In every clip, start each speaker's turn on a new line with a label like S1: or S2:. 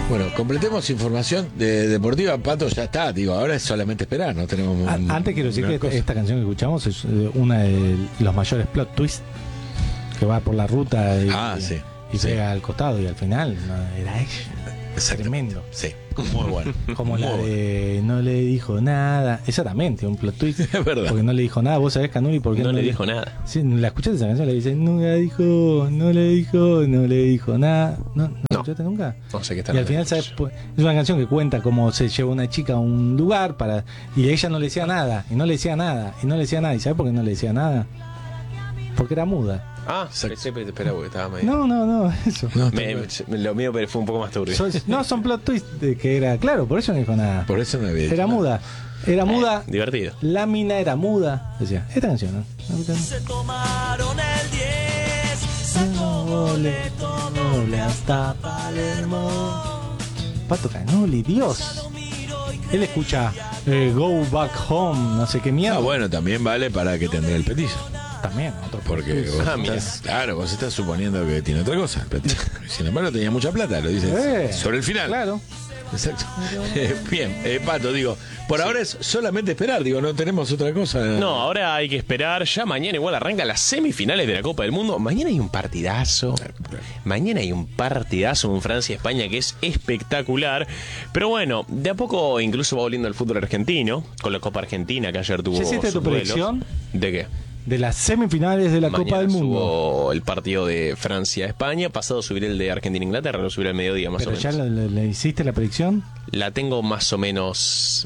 S1: Bueno, completemos información de deportiva, Pato, ya está, digo, ahora es solamente esperar, no tenemos...
S2: Antes quiero decir que esta canción que escuchamos es una de los mayores plot twists, que va por la ruta y pega al costado y al final era ella. Tremendo.
S1: Sí, muy bueno.
S2: Como
S1: muy
S2: la de no le dijo nada. Exactamente, un plot twist.
S1: Es verdad.
S2: Porque no le dijo nada. ¿Vos sabés, Canuli, por qué
S3: no le dijo nada?
S2: Sí, la escuchaste esa canción, le dice, no le dijo nada. ¿No escuchaste nunca?
S3: No sé qué está.
S2: Y al final, ¿sabes? Es una canción que cuenta cómo se lleva una chica a un lugar y ella no le decía nada, y no le decía nada, y no le decía nada. ¿Y sabes por qué no le decía nada? Porque era muda.
S3: Ah, espera, porque estaba medio...
S2: No, eso.
S3: Lo mío fue un poco más turbio.
S2: Son plot twists de que era, claro, por eso no dijo nada.
S1: Por eso no había dicho
S2: Era muda. Era muda.
S3: Divertido.
S2: La mina era muda. Decía, esta canción, ¿no?
S4: Se tomaron el 10, doble hasta Palermo.
S2: Pato Canoli, Dios. Él escucha Go Back Home, no sé qué mierda.
S1: bueno, también vale para que tendrá el petizo.
S2: También, otro
S1: porque vos estás suponiendo que tiene otra cosa el petizo. Sin embargo, tenía mucha plata, lo dices sobre el final.
S2: Claro.
S1: Exacto. Bien, Pato, digo, por ahora es solamente esperar, digo, no tenemos otra cosa.
S3: No, ahora hay que esperar. Ya mañana igual arrancan las semifinales de la Copa del Mundo. Mañana hay un partidazo. Mañana hay un partidazo en Francia-España que es espectacular. Pero bueno, de a poco incluso va volviendo el fútbol argentino, con la Copa Argentina que ayer tuvo.
S2: ¿Ya hiciste tu predicción?
S3: ¿De qué?
S2: De las semifinales de la Copa del Mundo.
S3: Subo el partido de Francia-España. Pasado subiré el de Argentina-Inglaterra. Lo subiré al mediodía más o menos.
S2: ¿Pero ya le hiciste la predicción?
S3: La tengo más o menos...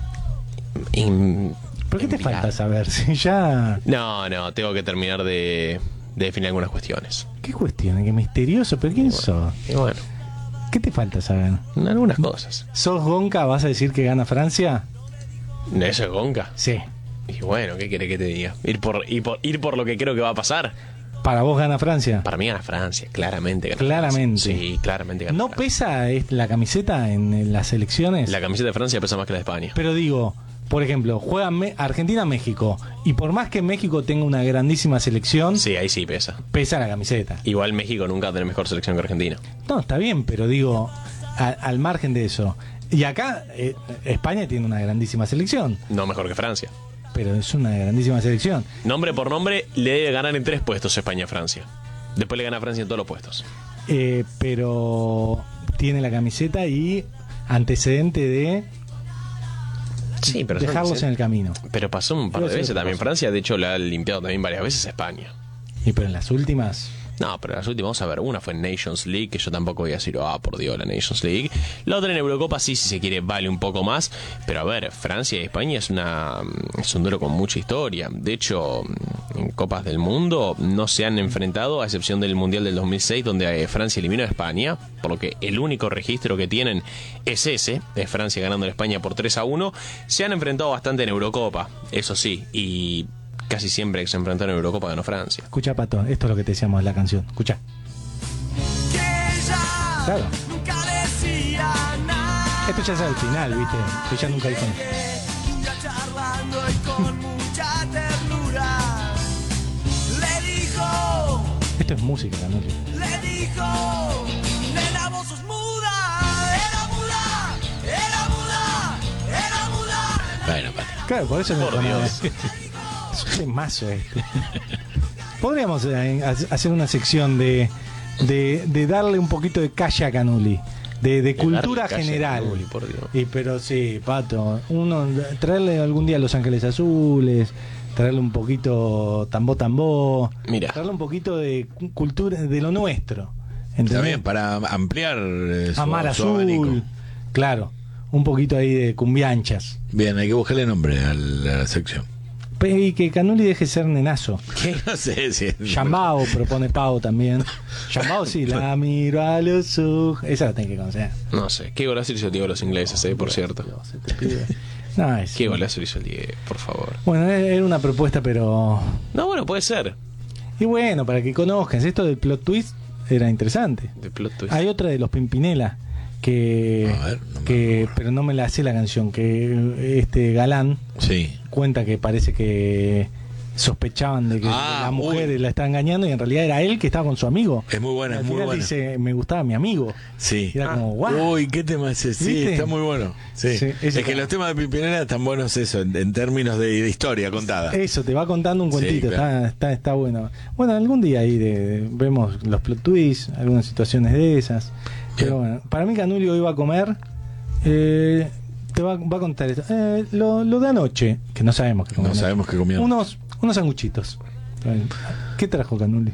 S2: ¿Por qué te falta saber? Si ya...
S3: No, tengo que terminar de definir algunas cuestiones.
S2: ¿Qué cuestiones? ¿Qué misterioso? ¿Pero quién sos?
S3: Y bueno.
S2: ¿Qué te falta saber?
S3: Algunas cosas.
S2: ¿Sos Gonca? ¿Vas a decir que gana Francia?
S3: ¿Eso es Gonca?
S2: Sí.
S3: Y bueno, ¿qué querés que te diga? Ir por lo que creo que va a pasar.
S2: ¿Para vos gana Francia?
S3: Para mí gana Francia, claramente gana
S2: Claramente.
S3: Francia. Sí, claramente gana
S2: ¿No
S3: Francia.
S2: pesa la camiseta en las elecciones?
S3: La camiseta de Francia pesa más que la de España.
S2: Pero digo, por ejemplo, juega Argentina-México, y por más que México tenga una grandísima selección...
S3: Sí, ahí sí pesa.
S2: Pesa la camiseta.
S3: Igual México nunca va a tener mejor selección que Argentina.
S2: No, está bien, pero digo, al margen de eso. Y acá, España tiene una grandísima selección.
S3: No mejor que Francia.
S2: Pero es una grandísima selección.
S3: Nombre por nombre, le debe ganar en 3 puestos España a Francia. Después le gana a Francia en todos los puestos.
S2: Pero tiene la camiseta y antecedente de dejarlos en el camino.
S3: Pero pasó un par de veces también Francia. De hecho, la ha limpiado también varias veces a España.
S2: Y pero en las últimas...
S3: No, pero las últimas, vamos a ver, una fue en Nations League, que yo tampoco voy a decir, por Dios, la Nations League. La otra en Eurocopa sí, si se quiere, vale un poco más. Pero a ver, Francia y España es un duelo con mucha historia. De hecho, en Copas del Mundo no se han enfrentado, a excepción del Mundial del 2006, donde Francia eliminó a España, por lo que el único registro que tienen es ese, es Francia ganando a España por 3-1. Se han enfrentado bastante en Eurocopa, eso sí, y... casi siempre que se enfrentaron en Eurocopa ganó Francia.
S2: Escucha, Pato, esto es lo que te decíamos en la canción. Escucha. Claro.
S4: Nunca decía nada.
S2: Esto ya es al final, ¿viste? Ella nunca dijo nada.
S4: Nunca charlando y con mucha ternura. Le dijo.
S2: Esto es música, ¿no?
S4: Le dijo. Nena, vos sos muda. Era muda. Era muda. Era muda.
S1: Bueno, Pato.
S2: Claro, por eso no
S3: Por
S2: dijo nada.
S3: Dios.
S2: Es un temazo este. Podríamos hacer una sección de darle un poquito de calle a Canuli, de cultura
S3: darle calle
S2: general.
S3: a Canuli, por Dios.
S2: Pero sí, Pato, traerle algún día a Los Ángeles Azules, traerle un poquito tambó,
S3: Mira.
S2: traerle un poquito de cultura, de lo nuestro. ¿Entendés?
S1: También para ampliar
S2: Amar
S1: su
S2: Azul,
S1: abanico.
S2: claro, un poquito ahí de cumbianchas.
S1: Bien, hay que buscarle nombre a la sección.
S2: Y que Canuli deje de ser nenazo.
S1: No sé si...
S2: Yambao propone Pau también. Yambao sí, la miro a los ojos. Esa la tenés que conocer.
S3: No sé, qué golazo hizo el Diego a los ingleses, por cierto.
S2: No,
S3: Qué golazo hizo el Diego, por favor.
S2: Bueno, era una propuesta, pero...
S3: No, bueno, puede ser.
S2: Y bueno, para que conozcan, esto del plot twist era interesante.
S3: De plot twist.
S2: Hay otra de los Pimpinela que...
S1: A ver, no me
S2: que pero no me la sé la canción, que este Galán
S1: Sí.
S2: cuenta que parece que sospechaban de que la mujer la estaba engañando y en realidad era él que estaba con su amigo.
S1: Es muy buena,
S2: al
S1: es muy
S2: final
S1: buena.
S2: dice, me gustaba mi amigo.
S1: Sí.
S2: Y era como, guau.
S1: Uy, qué tema es ese. Sí,
S2: ¿Viste?
S1: está muy bueno. Sí.
S2: Sí,
S1: Es que los temas de Pimpinela están buenos eso, en términos de historia contada.
S2: Eso, te va contando un cuentito,
S1: Sí, claro.
S2: está bueno. Bueno, algún día ahí vemos los plot twists, algunas situaciones de esas. Pero bueno, para mí Canulio iba a comer, te va a contar esto. Lo de anoche, que no sabemos qué comió.
S1: No sabemos qué comió.
S2: Unos sanguchitos. ¿Qué trajo Canuli?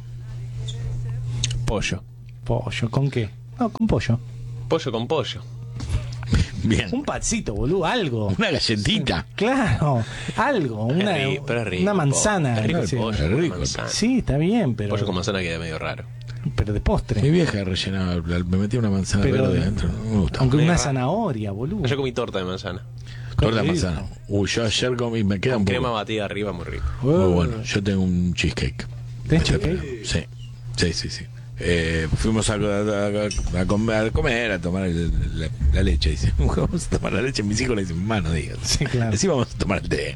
S3: Pollo.
S2: Pollo, ¿con qué? No, con pollo.
S3: Pollo con pollo.
S1: Bien.
S2: Un pancito, boludo, algo.
S1: Una galletita.
S2: Claro, algo,
S3: Pero es rico,
S2: una manzana.
S3: es rico
S2: no
S3: el
S2: sé.
S3: pollo,
S1: Es rico.
S3: con manzana.
S2: Sí, está bien, pero
S3: Pollo con manzana queda medio raro.
S2: pero de postre.
S1: Mi vieja rellenaba, me metía una manzana
S2: Pero
S1: verde adentro. No me gusta.
S2: aunque
S3: Medio
S2: una
S3: raro.
S2: zanahoria, boludo.
S3: Yo comí torta de manzana.
S1: Torta de
S2: rico.
S1: manzana. Uy, yo ayer comí, me queda
S3: Con
S1: un
S3: crema
S1: poco.
S3: batida arriba, muy rico.
S1: Muy bueno. Yo tengo un cheesecake.
S2: ¿Tenés cheesecake?
S1: Sí. Fuimos a comer, a tomar la leche. Dice, vamos a tomar la leche. Mis hijos le dicen, no digas.
S2: Sí, claro.
S1: Sí, vamos a tomar el té.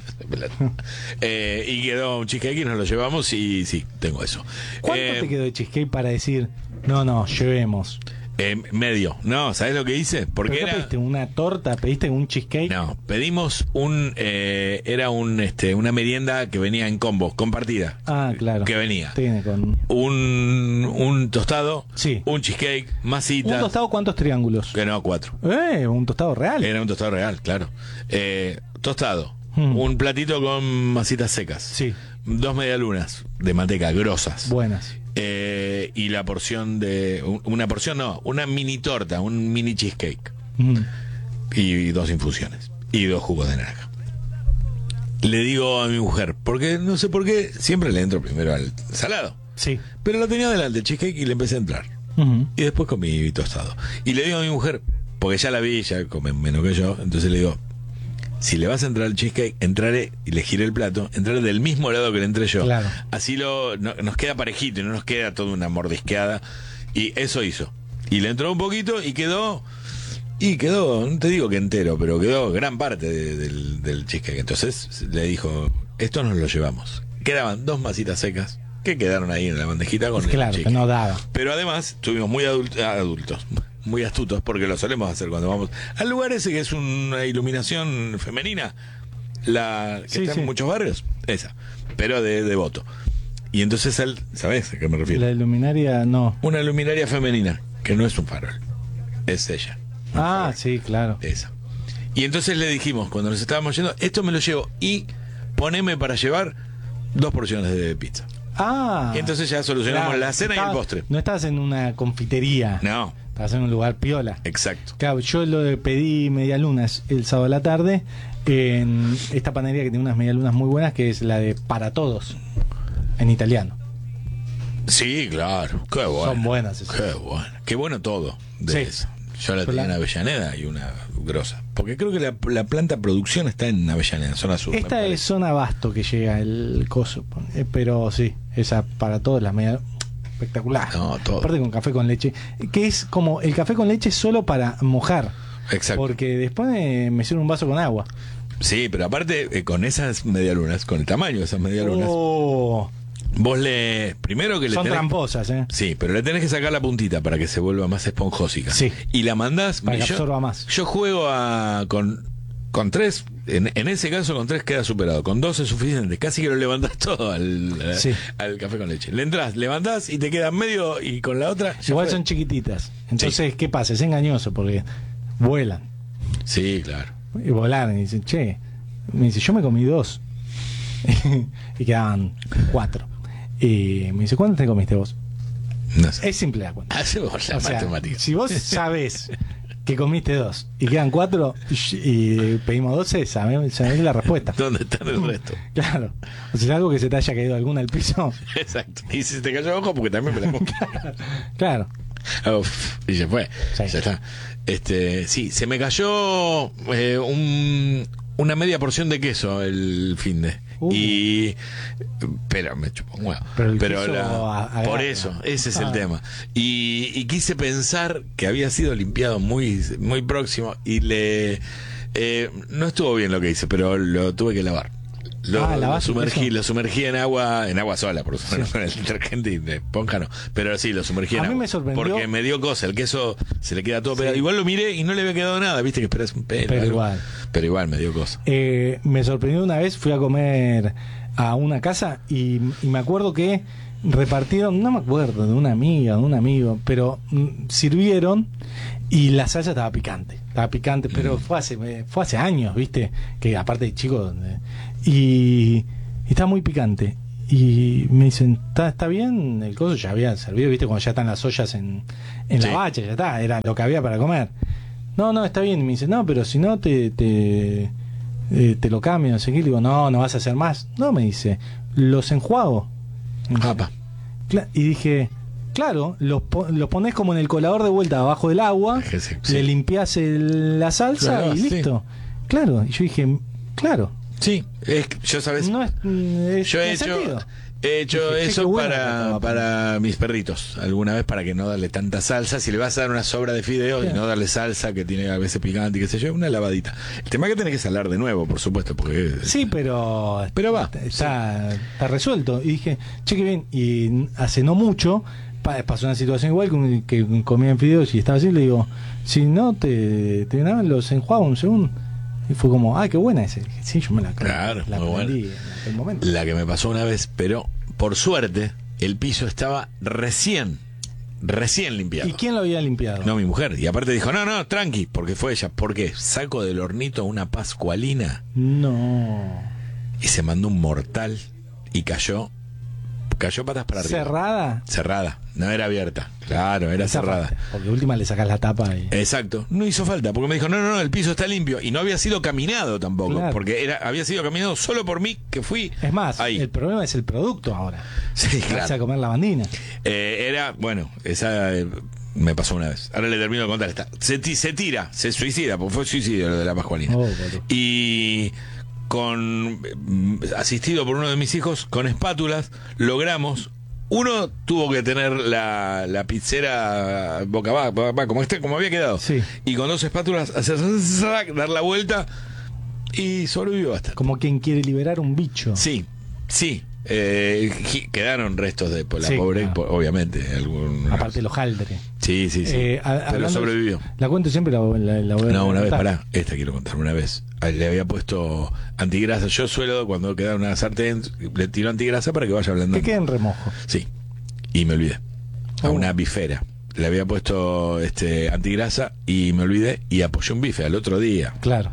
S1: Y quedó un cheesecake y nos lo llevamos. Y sí, tengo eso.
S2: ¿Cuánto te quedó de cheesecake para decir, no, llevemos?
S1: Medio. No, ¿sabes lo que hice? Porque
S2: ¿Pero qué
S1: era.
S2: pediste? ¿Una torta? ¿Pediste un cheesecake?
S1: No, pedimos era una merienda que venía en combo, compartida.
S2: Ah, claro.
S1: Que venía
S2: Tiene con...
S1: un tostado,
S2: Sí.
S1: un cheesecake, masita.
S2: ¿Un tostado cuántos triángulos?
S1: Que no, 4.
S2: Un tostado real.
S1: Era un tostado real, claro. Tostado,
S2: Mm.
S1: un platito con masitas secas.
S2: Sí.
S1: 2 medialunas de manteca grosas.
S2: Buenas.
S1: Y la porción una mini torta, un mini cheesecake.
S2: Mm.
S1: Y 2 infusiones. Y 2 jugos de naranja. Le digo a mi mujer, porque no sé por qué, siempre le entro primero al salado.
S2: Sí.
S1: Pero lo tenía delante el cheesecake y le empecé a entrar.
S2: Ujú.
S1: Y después comí mi tostado. Y le digo a mi mujer, porque ya la vi, ya come menos que yo, entonces le digo, si le vas a entrar al cheesecake, entraré, y le giré el plato, entraré del mismo lado que le entré yo.
S2: Claro.
S1: Así nos queda parejito y no nos queda toda una mordisqueada. Y eso hizo. Y le entró un poquito y quedó, no te digo que entero, pero quedó gran parte del cheesecake. Entonces le dijo, esto nos lo llevamos. Quedaban 2 masitas secas que quedaron ahí en la bandejita con el
S2: Claro, que
S1: cheesecake.
S2: no daba.
S1: Pero además estuvimos muy adultos, muy astutos, porque lo solemos hacer cuando vamos al lugar ese que es una iluminación femenina, la que
S2: Sí,
S1: está
S2: sí.
S1: en muchos barrios, esa, pero de voto. Y entonces él, ¿sabes a qué me refiero?
S2: La luminaria no.
S1: Una luminaria femenina, que no es un farol, es ella.
S2: Ah, sí, claro.
S1: Esa. Y entonces le dijimos, cuando nos estábamos yendo, esto me lo llevo y poneme para llevar 2 porciones de pizza.
S2: Ah.
S1: Y entonces ya solucionamos
S2: claro,
S1: la cena y el postre.
S2: No estabas en una confitería.
S1: No,
S2: Estabas en un lugar piola.
S1: exacto.
S2: Claro, yo pedí medialunas el sábado a la tarde en esta panadería que tiene unas medialunas muy buenas, que es la de Para Todos, en italiano.
S1: Sí, claro. Qué bueno.
S2: Son buenas esas.
S1: Qué bueno. Qué bueno todo de
S2: Sí.
S1: eso. Yo la
S2: Pero
S1: tenía en Avellaneda y una grosa. Porque creo que la planta producción está en Avellaneda, zona sur. me
S2: Esta
S1: parece.
S2: es zona Abasto que llega el coso, pero sí, esa Para Todos, las medialunas. Espectacular.
S1: No, todo.
S2: Aparte con café con leche, que es como el café con leche solo para mojar.
S1: Exacto.
S2: Porque después me sirve un vaso con agua.
S1: Sí, pero aparte, con esas medialunas, con el tamaño de esas medialunas,
S2: Oh,
S1: vos primero que le
S2: son
S1: tenés.
S2: tramposas, ¿eh?
S1: Sí, pero le tenés que sacar la puntita para que se vuelva más esponjósica.
S2: Sí.
S1: Y la mandás.
S2: Para que absorba más.
S1: Yo juego con 3, en ese caso con 3 queda superado. Con 2 es suficiente. Casi que lo levantás todo
S2: Sí.
S1: al café con leche. Le entras, levantás y te queda medio y con la otra. ya
S2: Igual
S1: fue.
S2: son chiquititas. Entonces, ¿qué pasa? Es engañoso porque vuelan.
S1: Sí, claro.
S2: Y volaron y dicen, che. Me dice, yo me comí 2. Y quedaban 4. Y me dice, ¿cuántas te comiste vos?
S1: No sé.
S2: Es simple la cuenta.
S1: Hacemos la
S2: O sea,
S1: matemática.
S2: si vos sabés que comiste 2 y quedan 4 y pedimos 12, sabés la respuesta.
S1: ¿Dónde está el resto?
S2: Claro. O sea, algo que se te haya caído alguna al piso.
S1: Exacto. Y si te cayó abajo, porque también me la comí.
S2: Claro.
S1: Uf, y se fue.
S2: Sí.
S1: Ya está. Sí, se me cayó una media porción de queso el fin de. Pero me chupó un huevo.
S2: Pero el queso agarra.
S1: por eso, ese es el tema. Y quise pensar que había sido limpiado muy, muy próximo y no estuvo bien lo que hice, pero lo tuve que lavar. Lo sumergí en agua sola, por supuesto, con el detergente y de esponja no. Pero sí, lo sumergí en
S2: A mí
S1: agua.
S2: me sorprendió.
S1: Porque me dio cosa, el queso se le queda todo pegado. Igual lo miré y no le había quedado nada, viste que esperas un pelo.
S2: Pero
S1: algo.
S2: igual.
S1: Pero igual me dio cosa.
S2: Me sorprendió una vez, fui a comer a una casa y me acuerdo que repartieron, no me acuerdo, de una amiga, de un amigo, pero sirvieron y la salsa estaba picante, pero fue hace años, viste, que aparte de chicos, y estaba muy picante. Y me dicen, ¿está bien? El coso ya había servido, viste, cuando ya están las ollas en
S1: Sí.
S2: la bacha, ya está, era lo que había para comer. No, está bien. Y me dice, no, pero si no te lo cambio, no sé qué. Le digo, no vas a hacer más. No, me dice, los enjuago.
S1: Apa.
S2: Y dije, claro, los pones como en el colador de vuelta abajo del agua,
S1: Sí.
S2: le limpias la salsa
S1: Claro,
S2: y listo. Claro, y yo dije, claro.
S1: Sí, yo sabes.
S2: No es,
S1: Yo he
S2: tiene sentido.
S1: hecho
S2: Dije,
S1: eso
S2: qué buena
S1: para mis perritos alguna vez, para que no darle tanta salsa. Si le vas a dar una sobra de fideos y
S2: Claro.
S1: no darle salsa que tiene a veces picante y qué sé yo, una lavadita. El tema es que tenés que salar de nuevo, por supuesto, porque
S2: Sí, pero
S1: va.
S2: Está resuelto. Y dije, che, qué bien. Y hace no mucho pasó una situación igual que comía en fideos y estaba así. Le digo, si no te daban los enjuagos un segundo. Y fue como, qué buena esa. Dije, sí, yo me la
S1: Claro,
S2: la
S1: muy
S2: aprendí
S1: buena.
S2: en aquel momento.
S1: La que me pasó una vez, pero por suerte el piso estaba recién limpiado.
S2: ¿Y quién lo había limpiado?
S1: No, mi mujer. Y aparte dijo, no, tranqui, porque fue ella. ¿Por qué? Saco del hornito una pascualina
S2: No.
S1: y se mandó un mortal y cayó patas para arriba. Cerrada, no era abierta. Claro, era
S2: Esa
S1: cerrada.
S2: parte, porque última le sacas la tapa y...
S1: Exacto, no hizo falta, porque me dijo, no, el piso está limpio. Y no había sido caminado tampoco,
S2: Claro.
S1: porque había sido caminado solo por mí, que fui
S2: Es más,
S1: ahí.
S2: el problema es el producto ahora.
S1: Sí,
S2: Vas a
S1: claro.
S2: comer lavandina.
S1: Esa me pasó una vez. Ahora le termino de contar esta. Se suicida, porque fue suicidio lo de la pascualina.
S2: Oh, boludo.
S1: Y asistido por uno de mis hijos, con espátulas, logramos. Uno tuvo que tener la pizzera boca abajo, como había quedado.
S2: Sí.
S1: Y con 2 espátulas hacer dar la vuelta y sobrevivió bastante.
S2: Como quien quiere liberar un bicho.
S1: Sí. Quedaron restos de la
S2: Sí,
S1: pobre,
S2: claro.
S1: obviamente.
S2: Aparte los jaldres.
S1: Sí. Pero
S2: Hablando-
S1: sobrevivió.
S2: La cuento siempre, la voy a
S1: No, una vez,
S2: contar.
S1: esta quiero contar, una vez. Le había puesto antigrasa. Yo suelo, cuando queda una sartén, le tiro antigrasa para que vaya hablando.
S2: Que quede en remojo.
S1: Sí. Y me olvidé. A
S2: Oh.
S1: una bifera. Le había puesto antigrasa y me olvidé y apoyé un bife al otro día.
S2: Claro.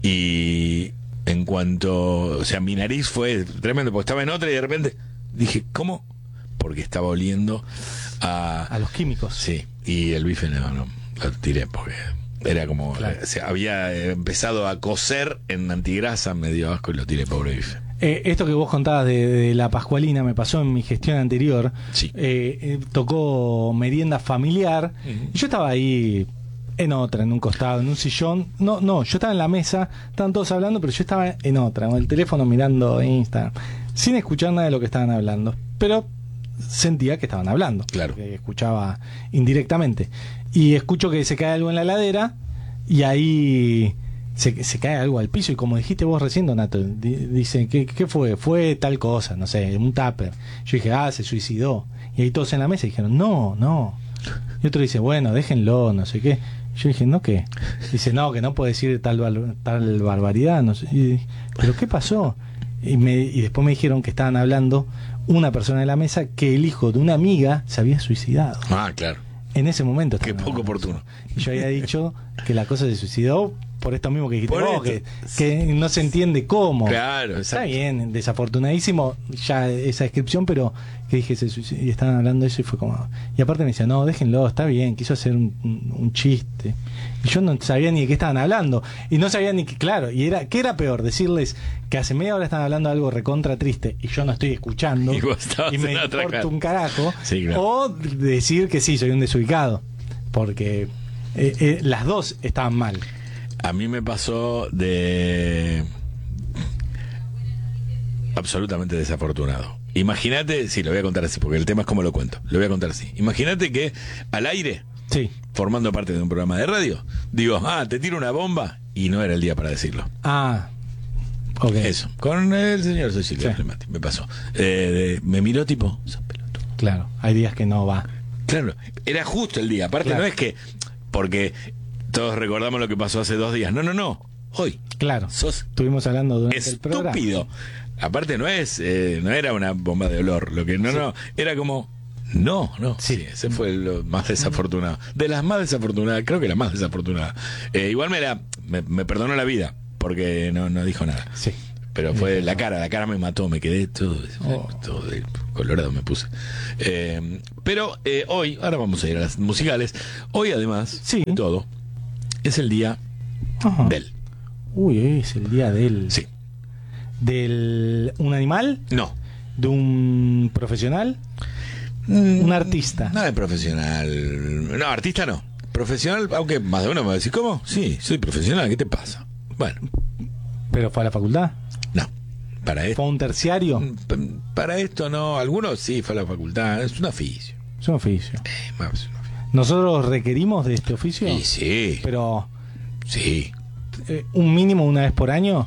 S1: Y en cuanto, o sea, mi nariz fue tremendo, porque estaba en otra y de repente dije, ¿cómo? Porque estaba oliendo
S2: A los químicos.
S1: Sí, y el bife no lo tiré porque era como,
S2: Claro.
S1: se había empezado a cocer en antigrasa, me dio asco y lo tiré, pobre bife.
S2: Esto que vos contabas de la pascualina me pasó en mi gestión anterior.
S1: Sí.
S2: Tocó merienda familiar. Y yo estaba ahí en otra, en un costado, en un sillón. No, yo estaba en la mesa, estaban todos hablando, pero yo estaba en otra, con el teléfono mirando Instagram, sin escuchar nada de lo que estaban hablando. Pero sentía que estaban hablando.
S1: Claro.
S2: Que escuchaba indirectamente. Y escucho que se cae algo en la heladera y ahí se cae algo al piso y como dijiste vos recién, Donato, dice, ¿qué fue? Fue tal cosa, no sé, un tupper. Yo dije, se suicidó. Y ahí todos en la mesa dijeron, no. Y otro dice, bueno, déjenlo, no sé qué. Yo dije, ¿no qué? Dice, no, que no puede decir tal barbaridad, no sé. ¿Pero qué pasó? Y después me dijeron que estaban hablando una persona de la mesa que el hijo de una amiga se había suicidado.
S1: Claro.
S2: En ese momento.
S1: Qué
S2: estaban
S1: poco
S2: hablando de
S1: oportuno.
S2: eso. Y yo había dicho que la cosa se suicidó por esto mismo que dijiste
S1: Por
S2: vos,
S1: esto.
S2: que no se entiende cómo.
S1: Claro,
S2: Está
S1: exacto.
S2: bien, desafortunadísimo ya esa descripción, pero que dije, y estaban hablando de eso y fue como... Y aparte me decía, no, déjenlo, está bien, quiso hacer un chiste. Y yo no sabía ni de qué estaban hablando. Y no sabía ni que, claro, ¿qué era peor? Decirles que hace media hora están hablando de algo recontra triste y yo no estoy escuchando
S1: Y vos estabas
S2: y me
S1: en otra
S2: importa
S1: cara.
S2: un carajo.
S1: Sí, claro.
S2: O decir que sí, soy un desubicado. Porque las dos estaban mal.
S1: A mí me pasó de absolutamente desafortunado. Imagínate, sí, lo voy a contar así, porque el tema es como lo cuento. Lo voy a contar así. Imagínate que al aire,
S2: Sí.
S1: formando parte de un programa de radio, digo, te tiro una bomba, y no era el día para decirlo.
S2: Ok.
S1: Eso, con el señor Cecilia
S2: Sí.
S1: Flemati, me pasó. Me miró tipo, sos pelotudo.
S2: Claro, hay días que no va.
S1: Claro, era justo el día. Aparte,
S2: Claro.
S1: no es que, porque todos recordamos lo que pasó hace 2 días. No. Hoy.
S2: Claro.
S1: Sos
S2: Estuvimos hablando durante el programa.
S1: estúpido. Aparte, no era una bomba de olor. Lo que no, era como. No. Sí, ese fue lo más desafortunado. De las más desafortunadas, creo que la más desafortunada. Igual me perdonó la vida, porque no dijo nada.
S2: Sí.
S1: Pero fue la cara me mató, me quedé todo colorado me puse. Pero hoy, ahora vamos a ir a las musicales. Hoy además,
S2: Sí.
S1: de todo, es el día
S2: Ajá.
S1: del.
S2: Uy, es el día del...
S1: Sí.
S2: ¿Del un animal?
S1: No.
S2: ¿De un profesional? ¿Un artista?
S1: Nada de profesional. No, artista no. Profesional, aunque más de uno me va a decir, ¿cómo? Sí, soy profesional, ¿qué te pasa? Bueno,
S2: ¿Pero fue a la facultad?
S1: no. Para esto.
S2: ¿Fue a un terciario?
S1: Para esto no. Algunos sí, fue a la facultad. Es un oficio.
S2: Es un oficio.
S1: Más es un oficio.
S2: ¿Nosotros requerimos de este oficio?
S1: Y sí.
S2: Pero
S1: Sí.
S2: un mínimo una vez por año.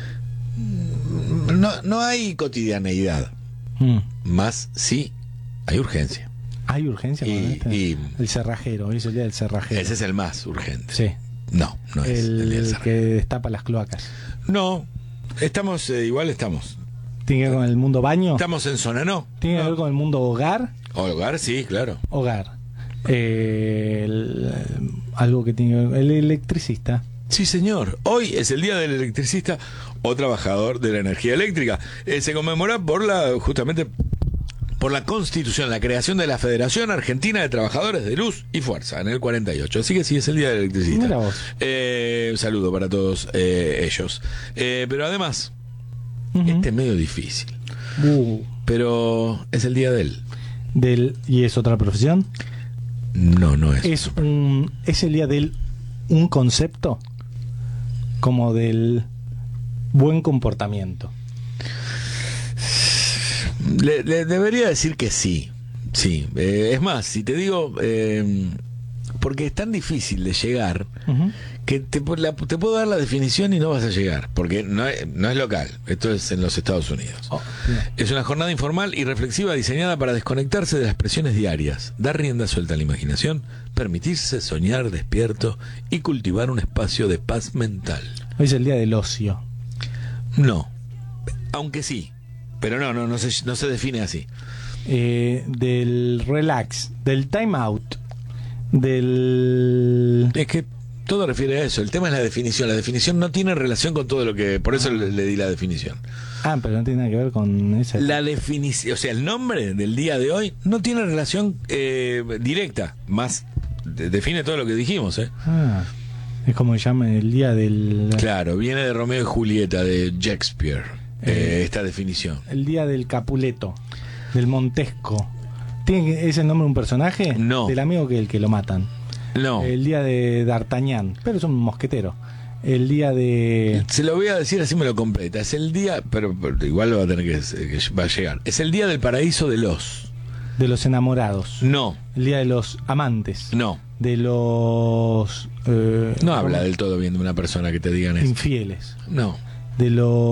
S1: No hay cotidianeidad. Más sí hay urgencia.
S2: ¿Hay urgencia con este?
S1: Y
S2: El cerrajero, hoy es el día del cerrajero.
S1: ese es el más urgente.
S2: Sí,
S1: No es el día del
S2: el
S1: cerrajero.
S2: que destapa las cloacas.
S1: No, estamos, igual estamos.
S2: ¿Tiene que ver con el mundo baño?
S1: Estamos en zona no.
S2: ¿Tiene que ver con el mundo hogar?
S1: Hogar, sí, claro.
S2: Hogar. Algo que tiene que ver... El electricista.
S1: Sí, señor. Hoy es el día del electricista o trabajador de la energía eléctrica. Se conmemora justamente por la constitución, la creación de la Federación Argentina de Trabajadores de Luz y Fuerza en el 48. Así que sí, es el día del electricista.
S2: Mira vos.
S1: Un saludo para todos ellos. Pero además,
S2: Ujú.
S1: este es medio difícil. Pero es el día de él.
S2: ¿Y es otra profesión?
S1: No es.
S2: ¿Es el día del un concepto? Como del buen comportamiento.
S1: Le debería decir que sí. Sí. Es más, si te digo, porque es tan difícil de llegar,
S2: Ujú.
S1: que te puedo dar la definición y no vas a llegar, porque no es local, esto es en los Estados Unidos.
S2: Oh, bien.
S1: Es una jornada informal y reflexiva diseñada para desconectarse de las presiones diarias, dar rienda suelta a la imaginación, permitirse soñar despierto y cultivar un espacio de paz mental.
S2: Hoy es el día del ocio.
S1: No, aunque sí, pero no se define así.
S2: Del relax, del time out, del...
S1: Es que todo refiere a eso, el tema es la definición. La definición no tiene relación con todo lo que... Por eso le di la definición.
S2: Ah, pero no tiene nada que ver con esa...
S1: La definición, o sea, el nombre del día de hoy no tiene relación directa, más define todo lo que dijimos, ¿eh?
S2: Ah, es como se llama el día del...
S1: Claro, viene de Romeo y Julieta, de Shakespeare, esta definición.
S2: El día del Capuleto, del Montesco. ¿Es el nombre de un personaje?
S1: No.
S2: Del amigo que el que lo matan.
S1: No,
S2: El día de D'Artagnan, pero es un mosquetero. El día de...
S1: se lo voy a decir así me lo completa. Es el día, pero igual lo va a tener que va a llegar. Es el día del paraíso de los...
S2: De los enamorados.
S1: No,
S2: El día de los amantes.
S1: no.
S2: De los...
S1: No habla del todo bien de una persona que te digan eso.
S2: infieles.
S1: No,
S2: De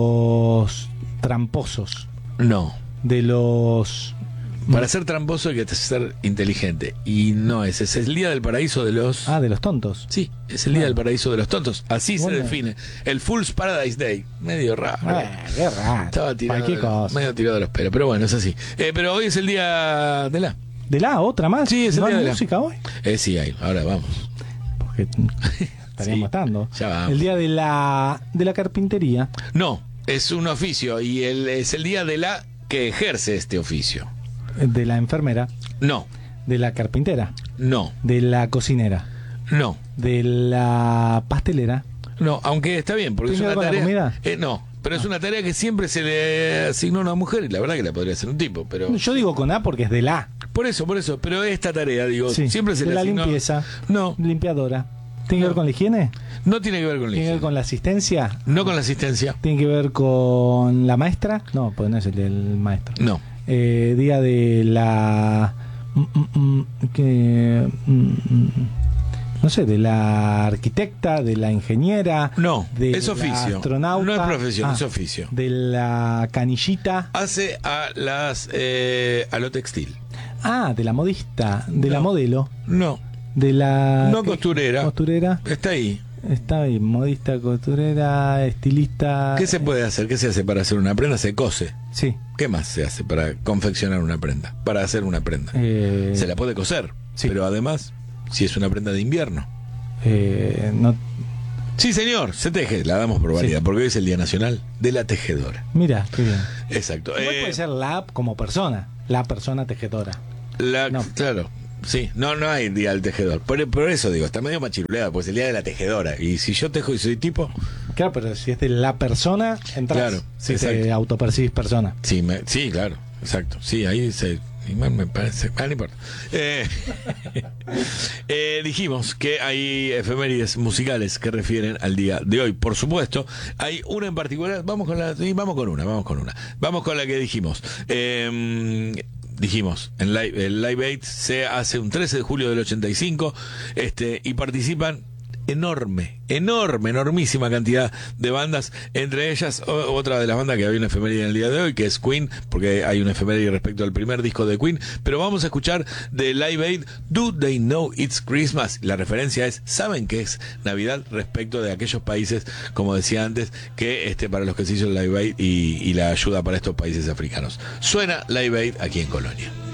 S2: los tramposos.
S1: no.
S2: De los...
S1: Para ser tramposo hay que ser inteligente. Y no es el día del paraíso de los...
S2: Ah, de los tontos.
S1: Sí, es el día del paraíso de los tontos. Así
S2: Bueno.
S1: se define. El Fool's Paradise Day. Medio raro.
S2: Qué raro.
S1: Estaba tirado,
S2: Cualquier cosa.
S1: medio tirado de los pelos. Pero bueno, es así. Pero hoy es el día de la...
S2: ¿De la otra más?
S1: Sí, es el
S2: ¿No
S1: día
S2: hay
S1: de la...
S2: música hoy?
S1: Sí, hay. Ahora vamos.
S2: Porque estaríamos
S1: Sí,
S2: estando.
S1: ya vamos.
S2: El día de la carpintería.
S1: No, es un oficio. Y es el día de la que ejerce este oficio.
S2: De la enfermera.
S1: No,
S2: De la carpintera.
S1: no,
S2: De la cocinera.
S1: no.
S2: De la pastelera.
S1: No, aunque está bien, porque es
S2: ¿Tiene
S1: una
S2: que ver con la
S1: tarea... no, pero es una tarea que siempre se le asignó a una mujer y la verdad que la podría hacer un tipo, pero...
S2: Yo digo con A porque es de la.
S1: Por eso, pero esta tarea, digo,
S2: Sí,
S1: siempre se
S2: de
S1: le
S2: la
S1: asignó...
S2: limpieza.
S1: No,
S2: Limpiadora. ¿Tiene que ver con la higiene?
S1: no tiene que ver con la
S2: ¿Tiene que ver
S1: higiene.
S2: con la asistencia?
S1: No con la asistencia.
S2: ¿Tiene que ver con la maestra? No, pues no es el del maestro.
S1: No.
S2: Día de la... no sé, de la arquitecta, de la ingeniera,
S1: No,
S2: de
S1: es
S2: la
S1: oficio.
S2: astronauta,
S1: No es profesión, es oficio.
S2: de la canillita,
S1: Hace a lo textil.
S2: de la modista, de la
S1: No.
S2: modelo,
S1: No,
S2: de la
S1: no costurera.
S2: costurera,
S1: Está ahí.
S2: está bien, modista, costurera, estilista.
S1: ¿Qué se puede hacer? ¿Qué se hace para hacer una prenda? Se cose.
S2: Sí.
S1: ¿Qué más se hace para confeccionar una prenda? Para hacer una prenda. Se la puede coser,
S2: sí.
S1: pero además, si es una prenda de invierno.
S2: No,
S1: Sí, señor, se teje, la damos por válida,
S2: Sí.
S1: porque hoy es el Día Nacional de la Tejedora.
S2: mira, qué bien.
S1: Exacto.
S2: Igual puede ser la como persona, la persona tejedora. No.
S1: Claro, sí, no hay Día del Tejedor. Por eso digo, está medio machiruleada, pues el Día de la Tejedora. Y si yo tejo y soy tipo,
S2: Claro, pero si es de la persona, entras.
S1: Claro,
S2: si
S1: exacto.
S2: te autopercibís persona.
S1: sí, claro, exacto. Sí, ahí se... Igual me parece... no importa. Dijimos que hay efemérides musicales que refieren al día de hoy. Por supuesto, hay una en particular. Vamos con una. Vamos con la que dijimos. Dijimos, el Live Aid se hace un 13 de julio del 85, y participan enormísima cantidad de bandas, entre ellas otra de las bandas que había una efeméride en el día de hoy, que es Queen, porque hay una efeméride respecto al primer disco de Queen, pero vamos a escuchar de Live Aid, Do They Know It's Christmas. La referencia es, ¿saben qué es Navidad? Respecto de aquellos países, como decía antes, que para los que se hizo el Live Aid y la ayuda para estos países africanos. Suena Live Aid aquí en Colonia.